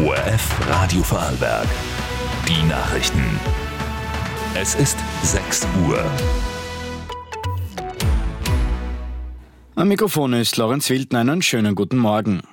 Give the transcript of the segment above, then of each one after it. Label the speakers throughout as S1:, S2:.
S1: ORF Radio Vorarlberg. Die Nachrichten. Es ist 6 Uhr.
S2: Am Mikrofon ist Lorenz Wildner. Einen schönen guten Morgen.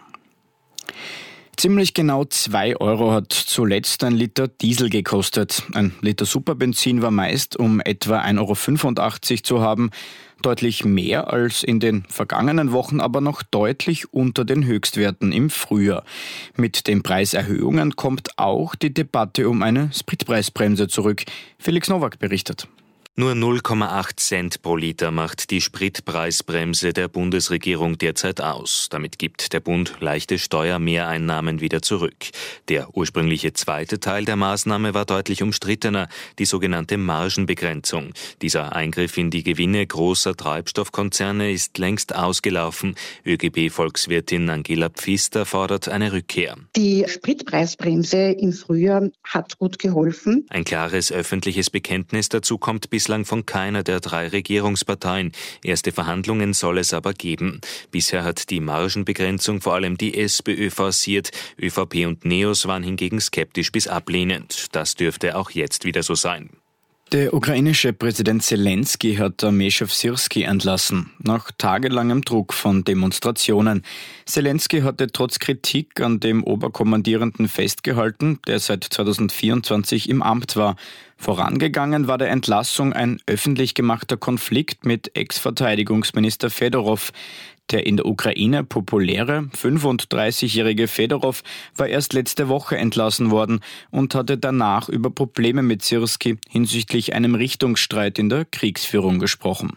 S2: Ziemlich genau 2 Euro hat zuletzt ein Liter Diesel gekostet. Ein Liter Superbenzin war meist um etwa 1,85 Euro zu haben. Deutlich mehr als in den vergangenen Wochen, aber noch deutlich unter den Höchstwerten im Frühjahr. Mit den Preiserhöhungen kommt auch die Debatte um eine Spritpreisbremse zurück. Felix Nowak berichtet.
S3: Nur 0,8 Cent pro Liter macht die Spritpreisbremse der Bundesregierung derzeit aus. Damit gibt der Bund leichte Steuermehreinnahmen wieder zurück. Der ursprüngliche zweite Teil der Maßnahme war deutlich umstrittener, die sogenannte Margenbegrenzung. Dieser Eingriff in die Gewinne großer Treibstoffkonzerne ist längst ausgelaufen. ÖGB-Volkswirtin Angela Pfister fordert eine Rückkehr.
S4: Die Spritpreisbremse im Frühjahr hat gut geholfen.
S3: Ein klares öffentliches Bekenntnis dazu kommt bislang von keiner der 3 Regierungsparteien. Erste Verhandlungen soll es aber geben. Bisher hat die Margenbegrenzung vor allem die SPÖ forciert. ÖVP und NEOS waren hingegen skeptisch bis ablehnend. Das dürfte auch jetzt wieder so sein.
S2: Der ukrainische Präsident Zelensky hat Armeechef Syrski entlassen, nach tagelangem Druck von Demonstrationen. Zelensky hatte trotz Kritik an dem Oberkommandierenden festgehalten, der seit 2024 im Amt war. Vorangegangen war der Entlassung ein öffentlich gemachter Konflikt mit Ex-Verteidigungsminister Fedorov. Der in der Ukraine populäre 35-jährige Fedorov war erst letzte Woche entlassen worden und hatte danach über Probleme mit Syrski hinsichtlich einem Richtungsstreit in der Kriegsführung gesprochen.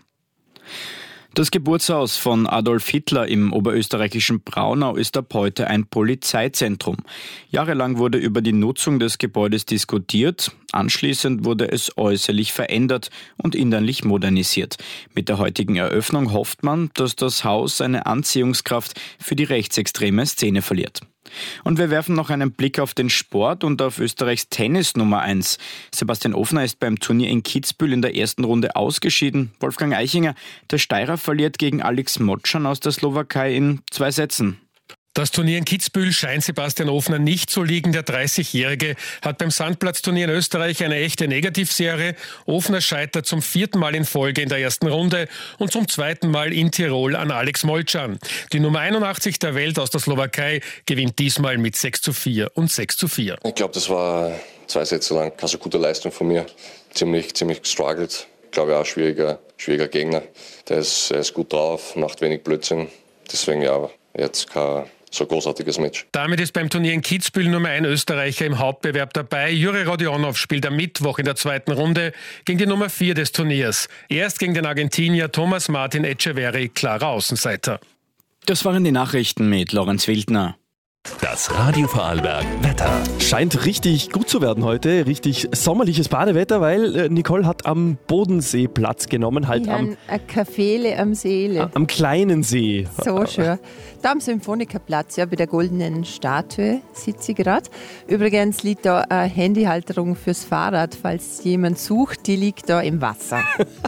S2: Das Geburtshaus von Adolf Hitler im oberösterreichischen Braunau ist ab heute ein Polizeizentrum. Jahrelang wurde über die Nutzung des Gebäudes diskutiert. Anschließend wurde es äußerlich verändert und innerlich modernisiert. Mit der heutigen Eröffnung hofft man, dass das Haus seine Anziehungskraft für die rechtsextreme Szene verliert. Und wir werfen noch einen Blick auf den Sport und auf Österreichs Tennis Nummer 1. Sebastian Ofner ist beim Turnier in Kitzbühel in der ersten Runde ausgeschieden. Wolfgang Eichinger, der Steirer verliert gegen Alex Motschan aus der Slowakei in 2 Sätzen.
S5: Das Turnier in Kitzbühel scheint Sebastian Ofner nicht zu liegen. Der 30-Jährige hat beim Sandplatzturnier in Österreich eine echte Negativserie. Ofner scheitert zum 4. Mal in Folge in der ersten Runde und zum 2. Mal in Tirol an Alex Molcan. Die Nummer 81 der Welt aus der Slowakei gewinnt diesmal mit 6:4 und 6:4.
S6: Ich glaube, das war 2 Sätze lang keine so gute Leistung von mir. Ziemlich gestruggelt. Ich glaube, auch schwieriger Gegner. Der ist gut drauf, macht wenig Blödsinn. Deswegen ja, jetzt kein so großartiges Match.
S5: Damit ist beim Turnier in Kitzbühel Nummer 1 Österreicher im Hauptbewerb dabei. Juri Rodionov spielt am Mittwoch in der 2. Runde gegen die Nummer 4 des Turniers. Erst gegen den Argentinier Thomas Martin Etcheverry, klarer Außenseiter.
S2: Das waren die Nachrichten mit Lorenz Wildner.
S1: Das Radio Vorarlberg Wetter.
S7: Scheint richtig gut zu werden heute, richtig sommerliches Badewetter, weil Nicole hat am Bodensee Platz genommen, halt
S8: ein Caféle am See.
S7: Am kleinen See.
S8: So schön. Da am Symphonikerplatz, ja, bei der goldenen Statue sitze ich gerade. Übrigens liegt da eine Handyhalterung fürs Fahrrad, falls jemand sucht, die liegt da im Wasser.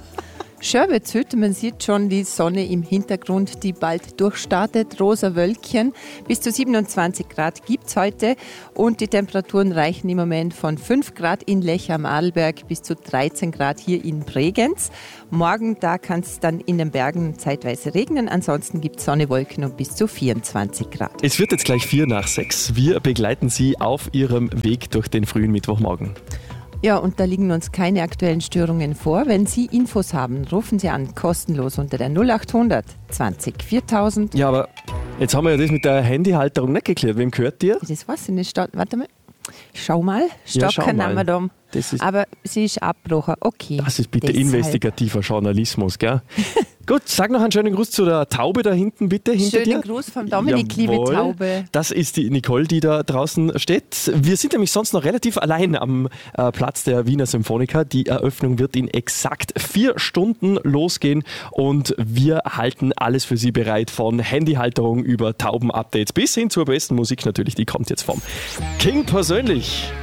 S8: Schön wird's heute, man sieht schon die Sonne im Hintergrund, die bald durchstartet, rosa Wölkchen. Bis zu 27 Grad gibt's heute und die Temperaturen reichen im Moment von 5 Grad in Lech am Arlberg bis zu 13 Grad hier in Bregenz. Morgen, da kann es dann in den Bergen zeitweise regnen, ansonsten gibt's Sonne, Wolken und bis zu 24 Grad.
S7: Es wird jetzt gleich 5:45. Wir begleiten Sie auf Ihrem Weg durch den frühen Mittwochmorgen.
S8: Ja, und da liegen uns keine aktuellen Störungen vor. Wenn Sie Infos haben, rufen Sie an, kostenlos unter der 0800 20 4000.
S7: Ja, aber jetzt haben wir ja das mit der Handyhalterung nicht geklärt. Wem gehört dir?
S8: Das weiß ich nicht. Warte mal. Schau mal.
S7: Stocker
S8: aber sie ist abgebrochen. Okay.
S7: Das ist bitte investigativer Journalismus, gell? Gut, sag noch einen schönen Gruß zu der Taube da hinten, bitte, hinter dir.
S8: Schönen Gruß vom Dominik, liebe Taube.
S7: Das ist die Nicole, die da draußen steht. Wir sind nämlich sonst noch relativ allein am Platz der Wiener Symphoniker. Die Eröffnung wird in exakt 4 Stunden losgehen und wir halten alles für Sie bereit, von Handyhalterung über Tauben-Updates bis hin zur besten Musik natürlich. Die kommt jetzt vom King persönlich.